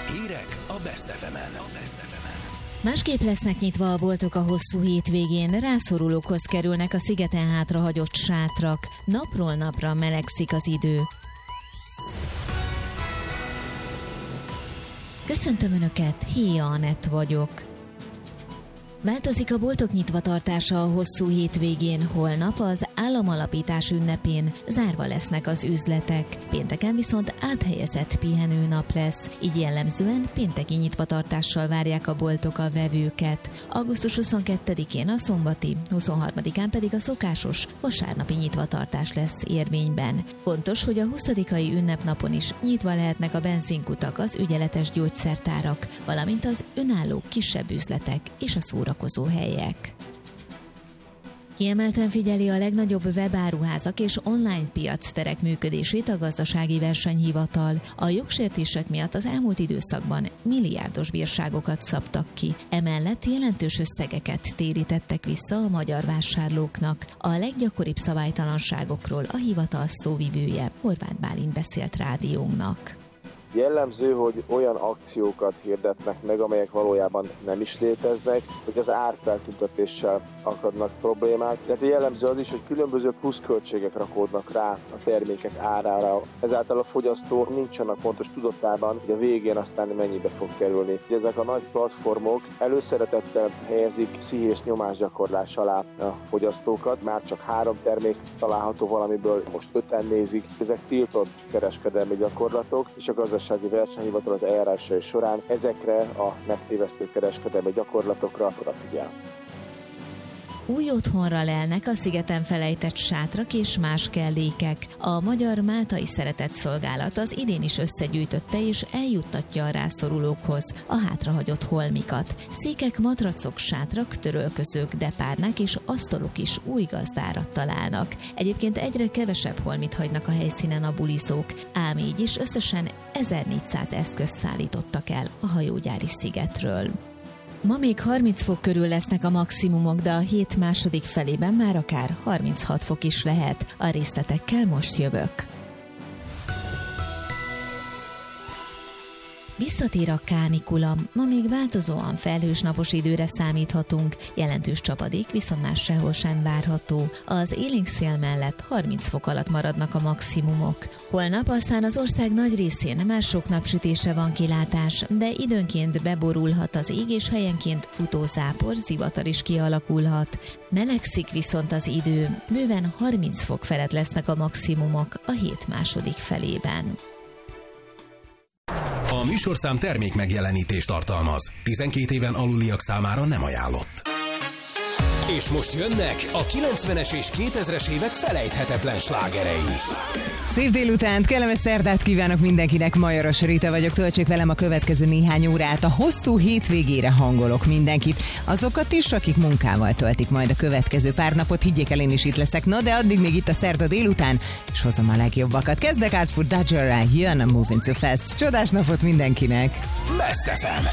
Hírek a Best FM-en. Másképp lesznek nyitva a boltok a hosszú hétvégén, rászorulókhoz kerülnek a szigeten hátrahagyott sátrak, napról napra melegszik az idő. Köszöntöm Önöket, Héja Anett vagyok. Változik a boltok nyitvatartása a hosszú hétvégén, holnap az államalapítás ünnepén zárva lesznek az üzletek. Pénteken viszont áthelyezett pihenőnap lesz, így jellemzően pénteki nyitvatartással várják a boltok a vevőket. Augusztus 22-én a szombati, 23-án pedig a szokásos vasárnapi nyitvatartás lesz érvényben. Fontos, hogy a 20-ai ünnepnapon is nyitva lehetnek a benzinkutak, az ügyeletes gyógyszertárak, valamint az önálló kisebb üzletek és a szórakozó helyek. Kiemelten figyeli a legnagyobb webáruházak és online piacterek működését a Gazdasági Versenyhivatal. A jogsértések miatt az elmúlt időszakban milliárdos bírságokat szabtak ki. Emellett jelentős összegeket térítettek vissza a magyar vásárlóknak. A leggyakoribb szabálytalanságokról a hivatal szóvivője, Horváth Bálint beszélt rádiónknak. Jellemző, hogy olyan akciókat hirdetnek meg, amelyek valójában nem is léteznek, hogy az árfeltüntetéssel akadnak problémák. Tehát jellemző az is, hogy különböző pluszköltségek rakódnak rá a termékek árára. Ezáltal a fogyasztó nincs annak pontos tudatában, hogy a végén aztán mennyibe fog kerülni. Ezek a nagy platformok előszeretettel helyezik pszichés nyomásgyakorlás alá a fogyasztókat. Már csak 3 termék található valamiből, most 5-en nézik. Ezek tiltott kereskedelmi gyakorlatok, és a Gazdasági Versenyhivatal az eljárásai során ezekre a megtévesztő kereskedelmi gyakorlatokra odafigyel. Új otthonra lelnek a szigeten felejtett sátrak és más kellékek. A Magyar Máltai Szeretetszolgálat az idén is összegyűjtötte és eljuttatja a rászorulókhoz a hátrahagyott holmikat. Székek, matracok, sátrak, törölközők, depárnák és asztalok is új gazdára találnak. Egyébként egyre kevesebb holmit hagynak a helyszínen a bulizók, ám így is összesen 1400 eszközt szállítottak el a hajógyári szigetről. Ma még 30 fok körül lesznek a maximumok, de a hét második felében már akár 36 fok is lehet. A részletekkel most jövök. Visszatér a kánikula. Ma még változóan felhős napos időre számíthatunk, jelentős csapadék viszont már sehol sem várható. Az élénk szél mellett 30 fok alatt maradnak a maximumok. Holnap aztán az ország nagy részén már sok napsütésre van kilátás, de időnként beborulhat az ég, és helyenként futózápor, zivatar is kialakulhat. Melegszik viszont az idő, bőven 30 fok felett lesznek a maximumok a hét második felében. A műsorszám termék megjelenítést tartalmaz. 12 éven aluliak számára nem ajánlott. És most jönnek a 90-es és 2000-es évek felejthetetlen slágerei. Szép délutánt, kellemes szerdát kívánok mindenkinek, Majoros Rita vagyok, töltsék velem a következő néhány órát, a hosszú hétvégére hangolok mindenkit, azokat is, akik munkával töltik majd a következő pár napot, higgyék el, én is itt leszek, na de addig még itt a szerda délután, és hozom a legjobbakat. Kezdek át for Dodgerrel, jön a Moving Too Fast, csodás napot mindenkinek! Best FM.